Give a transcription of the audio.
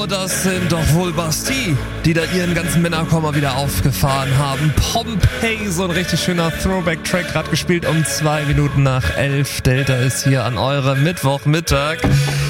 Das sind doch wohl Bastille, die da ihren ganzen Männerchor mal wieder aufgefahren haben. Pompeii, so ein richtig schöner Throwback-Track, gerade gespielt um 2 Minuten nach 11. Delta ist hier an eurem Mittwochmittag.